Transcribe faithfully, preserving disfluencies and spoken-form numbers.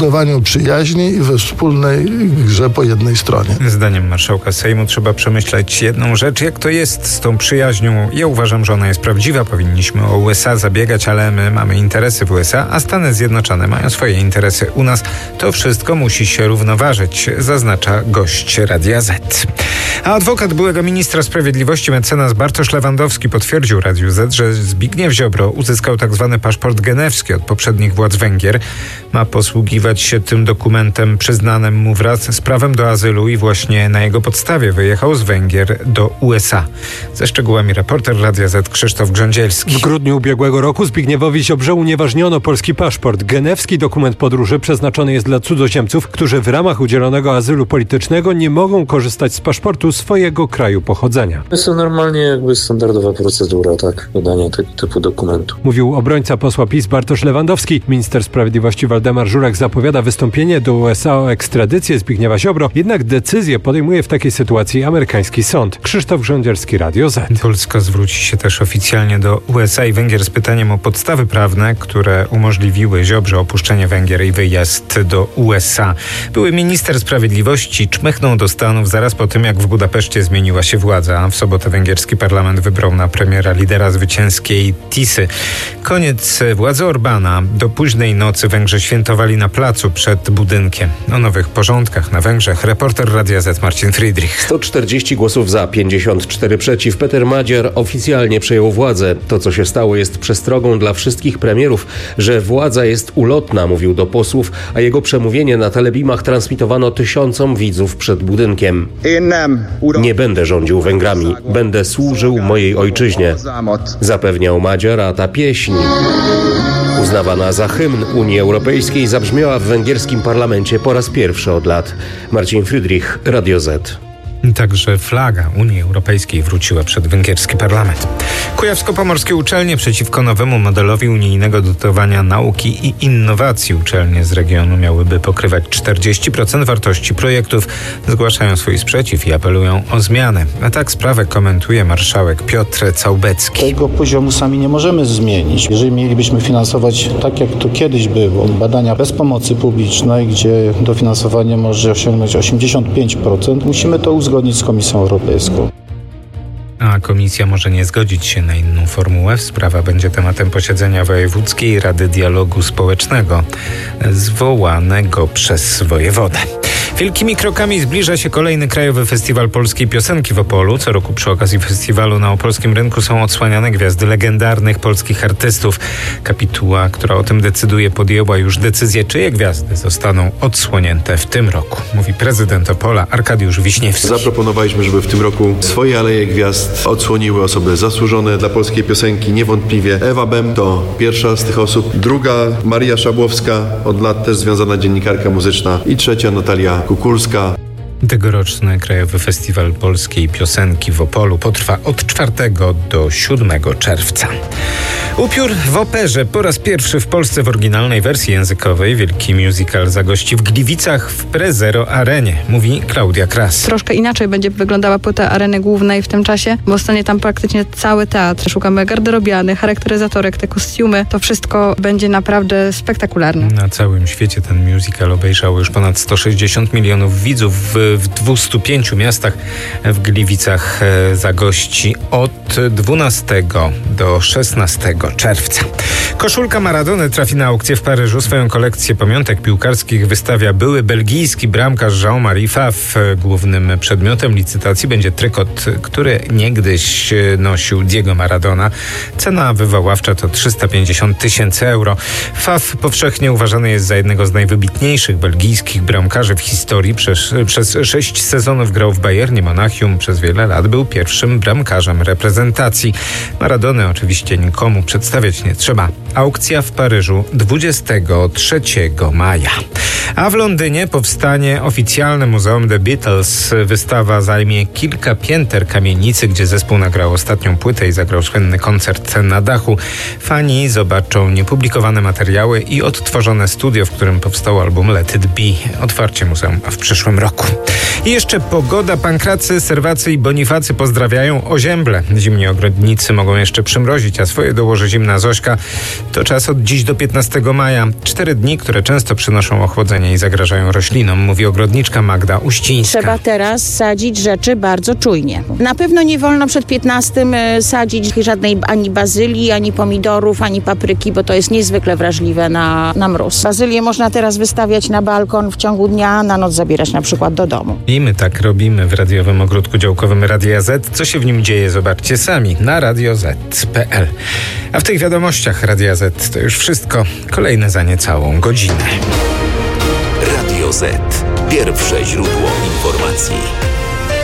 budowaniu przyjaźni i we wspólnej grze po jednej stronie. Zdaniem marszałka Sejmu trzeba przemyśleć jedną rzecz, jak to jest z tą przyjaźnią. Ja uważam, że ona jest prawdziwa, powinniśmy o U S A zabiegać, ale my mamy interesy w U S A, a Stany Zjednoczone mają swoje interesy u nas. To wszystko musi się równoważyć, zaznacza gość Radia Z. A adwokat byłego ministra sprawiedliwości mecenas Bartosz Lewandowski potwierdził Radiu Z, że Zbigniew Ziobro uzyskał tzw. paszport genewski od poprzednich władz Węgier. Ma posługiwać się tym dokumentem przyznanym mu wraz z prawem do azylu i właśnie na jego podstawie wyjechał z Węgier do U S A. Ze szczegółami reporter Radia Z Krzysztof Grządzielski. W grudniu ubiegłego roku Zbigniewowi Ziobrze unieważniono polski paszport. Genewski dokument podróży przeznaczony jest dla cudzoziemców, którzy w ramach udzielonego azylu politycznego nie mogą korzystać z paszportu swojego kraju pochodzenia. Jest to normalnie jakby standardowa procedura, tak, wydania tego typu dokumentu. Mówił obrońca posła PiS Bartosz Lewandowski. Minister sprawiedliwości Waldemar Żurek zapowiada wystąpienie do U S A o ekstradycję Zbigniewa Ziobro, jednak decyzję podejmuje w takiej sytuacji amerykański sąd. Krzysztof Grządzielski, Radio Z. Polska zwróci się też oficjalnie do U S A i Węgier z pytaniem o podstawy prawne, które umożliwiły Ziobrze opuszczenie Węgier i wyjazd do U S A. Były minister sprawiedliwości czmychnął do Stanów zaraz po tym, jak w Budapeszcie zmieniła się władza. W sobotę węgierski parlament wybrał na premiera lidera zwycięskiej Tisy. Koniec władzy Orbana. Do późnej nocy Węgrzy świętowali na placu przed budynkiem. O nowych porządkach na Węgrzech reporter Radia Z Marcin Friedrich. sto czterdzieści głosów za, pięćdziesiąt cztery przeciw. Peter Madziar oficjalnie przejął władzę. To, co się stało, jest przestrogą dla wszystkich premierów, że władza jest ulotna, mówił do posłów, a jego przemówienie na telebimach transmitowano tysiącom widzów przed budynkiem. Nie będę rządził Węgrami, będę służył mojej ojczyźnie, zapewniał Madziar, a ta pieśń, uznawana za hymn Unii Europejskiej, zabrzmiała w węgierskim parlamencie po raz pierwszy od lat. Marcin Friedrich, Radio Z. Także flaga Unii Europejskiej wróciła przed węgierski parlament. Kujawsko-pomorskie uczelnie przeciwko nowemu modelowi unijnego dotowania nauki i innowacji. Uczelnie z regionu miałyby pokrywać czterdzieści procent wartości projektów. Zgłaszają swój sprzeciw i apelują o zmianę. A tak sprawę komentuje marszałek Piotr Całbecki. Tego poziomu sami nie możemy zmienić. Jeżeli mielibyśmy finansować tak, jak to kiedyś było, badania bez pomocy publicznej, gdzie dofinansowanie może osiągnąć osiemdziesiąt pięć procent, musimy to uzgodnić z Komisją Europejską. A komisja może nie zgodzić się na inną formułę. Sprawa będzie tematem posiedzenia Wojewódzkiej Rady Dialogu Społecznego zwołanego przez wojewodę. Wielkimi krokami zbliża się kolejny Krajowy Festiwal Polskiej Piosenki w Opolu. Co roku przy okazji festiwalu na opolskim rynku są odsłaniane gwiazdy legendarnych polskich artystów. Kapituła, która o tym decyduje, podjęła już decyzję, czyje gwiazdy zostaną odsłonięte w tym roku. Mówi prezydent Opola Arkadiusz Wiśniewski. Zaproponowaliśmy, żeby w tym roku swoje Aleje Gwiazd odsłoniły osoby zasłużone dla polskiej piosenki. Niewątpliwie Ewa Bem to pierwsza z tych osób. Druga Maria Szabłowska, od lat też związana dziennikarka muzyczna. I trzecia Natalia Kukulska. Tegoroczny Krajowy Festiwal Polskiej Piosenki w Opolu potrwa od czwartego do siódmego czerwca. Upiór w operze po raz pierwszy w Polsce w oryginalnej wersji językowej. Wielki musical zagości w Gliwicach w Prezero Arenie, mówi Klaudia Kras. Troszkę inaczej będzie wyglądała płyta Areny Głównej w tym czasie, bo stanie tam praktycznie cały teatr. Szukamy garderobiany, charakteryzatorek, te kostiumy. To wszystko będzie naprawdę spektakularne. Na całym świecie ten musical obejrzało już ponad sto sześćdziesiąt milionów widzów w w dwustu pięciu miastach. W Gliwicach zagości od dwunastego do szesnastego czerwca. Koszulka Maradony trafi na aukcję w Paryżu. Swoją kolekcję pamiątek piłkarskich wystawia były belgijski bramkarz Jean-Marie Pfaff. Głównym przedmiotem licytacji będzie trykot, który niegdyś nosił Diego Maradona. Cena wywoławcza to trzysta pięćdziesiąt tysięcy euro. Pfaff powszechnie uważany jest za jednego z najwybitniejszych belgijskich bramkarzy w historii. Przez, przez sześć sezonów grał w Bayernie Monachium. Przez wiele lat był pierwszym bramkarzem reprezentacji. Maradony oczywiście nikomu przedstawiać nie trzeba. Aukcja w Paryżu dwudziestego trzeciego maja. A w Londynie powstanie oficjalne Muzeum The Beatles. Wystawa zajmie kilka pięter kamienicy, gdzie zespół nagrał ostatnią płytę i zagrał słynny koncert na dachu. Fani zobaczą niepublikowane materiały i odtworzone studio, w którym powstał album Let It Be. Otwarcie muzeum w przyszłym roku. I jeszcze pogoda. Pankracy, Serwacy i Bonifacy pozdrawiają Ozięble. Zimni ogrodnicy mogą jeszcze przymrozić, a swoje dołoży zimna Zośka. To czas od dziś do piętnastego maja. Cztery dni, które często przynoszą ochłodzenie i zagrażają roślinom, mówi ogrodniczka Magda Uścińska. Trzeba teraz sadzić rzeczy bardzo czujnie. Na pewno nie wolno przed piętnastym sadzić żadnej ani bazylii, ani pomidorów, ani papryki, bo to jest niezwykle wrażliwe na, na mróz. Bazylię można teraz wystawiać na balkon w ciągu dnia, na noc zabierać na przykład do domu. I my tak robimy w radiowym ogródku działkowym Radia Z. Co się w nim dzieje, zobaczcie sami na radio zet kropka pe el. A w tych wiadomościach Radia Z to już wszystko. Kolejne za niecałą godzinę. Radio Z. Pierwsze źródło informacji.